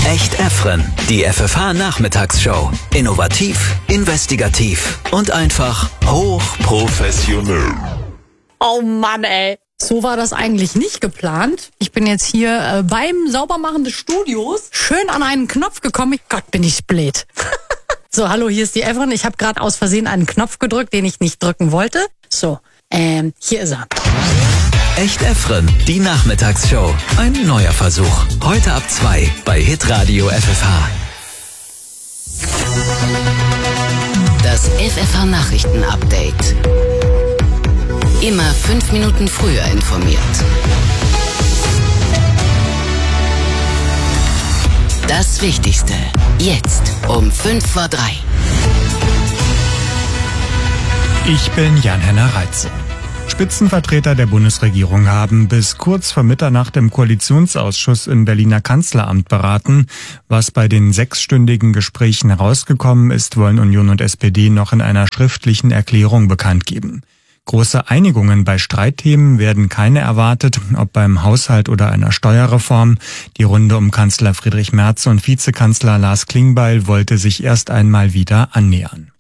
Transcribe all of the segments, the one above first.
Echt Efren, die FFH-Nachmittagsshow. Innovativ, investigativ und einfach hochprofessionell. Oh Mann, ey. So war das eigentlich nicht geplant. Ich bin jetzt hier beim Saubermachen des Studios schön an einen Knopf gekommen. Gott, bin ich blöd. So, hallo, hier ist die Efren. Ich habe gerade aus Versehen einen Knopf gedrückt, den ich nicht drücken wollte. So, hier ist er. Echt Efren, die Nachmittagsshow. Ein neuer Versuch. Heute ab 2 bei Hitradio FFH. Das FFH-Nachrichten-Update. Immer 5 Minuten früher informiert. Das Wichtigste. Jetzt um 2:05. Ich bin Jan-Henner Reitze. Spitzenvertreter der Bundesregierung haben bis kurz vor Mitternacht im Koalitionsausschuss im Berliner Kanzleramt beraten. Was bei den 6-stündigen Gesprächen herausgekommen ist, wollen Union und SPD noch in einer schriftlichen Erklärung bekannt geben. Große Einigungen bei Streitthemen werden keine erwartet, ob beim Haushalt oder einer Steuerreform. Die Runde um Kanzler Friedrich Merz und Vizekanzler Lars Klingbeil wollte sich erst einmal wieder annähern.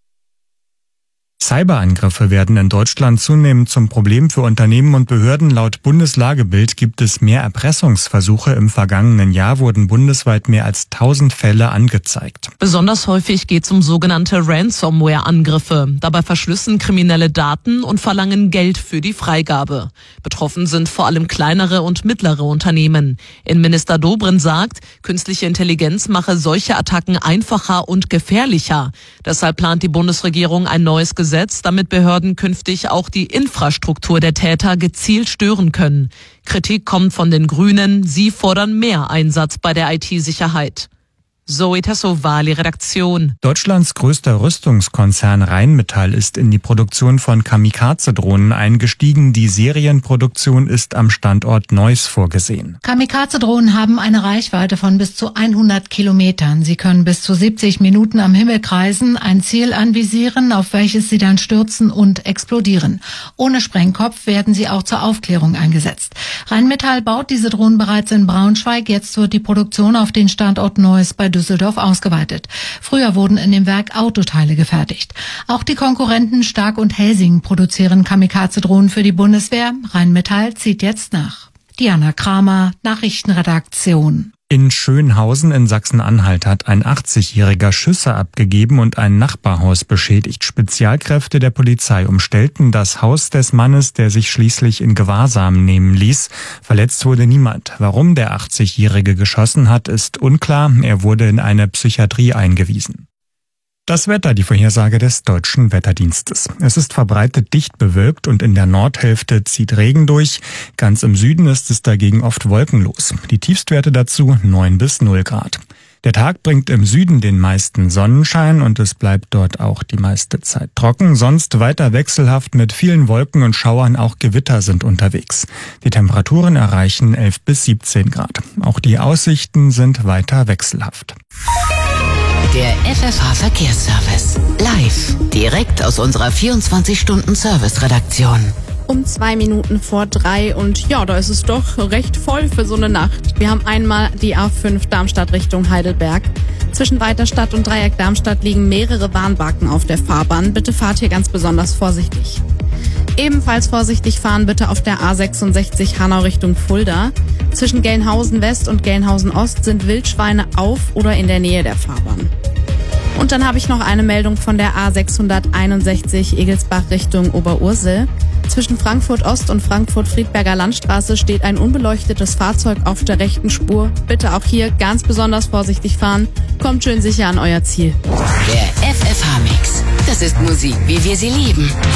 Cyberangriffe werden in Deutschland zunehmend zum Problem für Unternehmen und Behörden. Laut Bundeslagebild gibt es mehr Erpressungsversuche. Im vergangenen Jahr wurden bundesweit mehr als 1000 Fälle angezeigt. Besonders häufig geht es um sogenannte Ransomware-Angriffe. Dabei verschlüsseln Kriminelle Daten und verlangen Geld für die Freigabe. Betroffen sind vor allem kleinere und mittlere Unternehmen. Innenminister Dobrindt sagt, künstliche Intelligenz mache solche Attacken einfacher und gefährlicher. Deshalb plant die Bundesregierung ein neues Gesetz, damit Behörden künftig auch die Infrastruktur der Täter gezielt stören können. Kritik kommt von den Grünen. Sie fordern mehr Einsatz bei der IT-Sicherheit. Zoe Tassovali, Redaktion. Deutschlands größter Rüstungskonzern Rheinmetall ist in die Produktion von Kamikaze-Drohnen eingestiegen. Die Serienproduktion ist am Standort Neuss vorgesehen. Kamikaze-Drohnen haben eine Reichweite von bis zu 100 Kilometern. Sie können bis zu 70 Minuten am Himmel kreisen, ein Ziel anvisieren, auf welches sie dann stürzen und explodieren. Ohne Sprengkopf werden sie auch zur Aufklärung eingesetzt. Rheinmetall baut diese Drohnen bereits in Braunschweig. Jetzt wird die Produktion auf den Standort Neuss bei Düsseldorf ausgeweitet. Früher wurden in dem Werk Autoteile gefertigt. Auch die Konkurrenten Stark und Helsing produzieren Kamikaze-Drohnen für die Bundeswehr. Rheinmetall zieht jetzt nach. Diana Kramer, Nachrichtenredaktion. In Schönhausen in Sachsen-Anhalt hat ein 80-Jähriger Schüsse abgegeben und ein Nachbarhaus beschädigt. Spezialkräfte der Polizei umstellten das Haus des Mannes, der sich schließlich in Gewahrsam nehmen ließ. Verletzt wurde niemand. Warum der 80-Jährige geschossen hat, ist unklar. Er wurde in eine Psychiatrie eingewiesen. Das Wetter, die Vorhersage des Deutschen Wetterdienstes. Es ist verbreitet dicht bewölkt und in der Nordhälfte zieht Regen durch. Ganz im Süden ist es dagegen oft wolkenlos. Die Tiefstwerte dazu 9 bis 0 Grad. Der Tag bringt im Süden den meisten Sonnenschein und es bleibt dort auch die meiste Zeit trocken. Sonst weiter wechselhaft mit vielen Wolken und Schauern, auch Gewitter sind unterwegs. Die Temperaturen erreichen 11 bis 17 Grad. Auch die Aussichten sind weiter wechselhaft. Der FFH-Verkehrsservice. Live. Direkt aus unserer 24-Stunden-Service-Redaktion. Um 2 Minuten vor 3 und ja, da ist es doch recht voll für so eine Nacht. Wir haben einmal die A5 Darmstadt Richtung Heidelberg. Zwischen Weiterstadt und Dreieck Darmstadt liegen mehrere Warnbalken auf der Fahrbahn. Bitte fahrt hier ganz besonders vorsichtig. Ebenfalls vorsichtig fahren bitte auf der A66 Hanau Richtung Fulda. Zwischen Gelnhausen West und Gelnhausen Ost sind Wildschweine auf oder in der Nähe der Fahrbahn. Und dann habe ich noch eine Meldung von der A661 Egelsbach Richtung Oberursel. Zwischen Frankfurt Ost und Frankfurt-Friedberger Landstraße steht ein unbeleuchtetes Fahrzeug auf der rechten Spur. Bitte auch hier ganz besonders vorsichtig fahren. Kommt schön sicher an euer Ziel. Der FFH-Mix. Das ist Musik, wie wir sie lieben.